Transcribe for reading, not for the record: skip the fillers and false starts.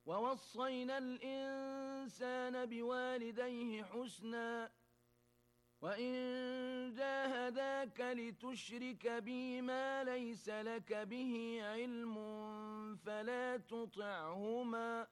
ووصينا الإنسان بوالديه حسنا وإن جاهداك لتشرك بي ما ليس لك به علم فلا تطعهما